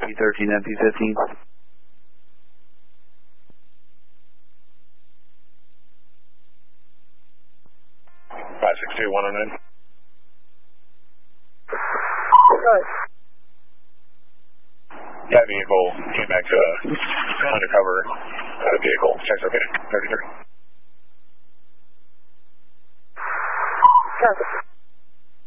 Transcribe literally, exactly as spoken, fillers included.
P thirteen, M P fifteen. five six two, one oh nine. Good. That vehicle came back to uh, undercover uh, vehicle. Checks okay. thirty-three. Copy.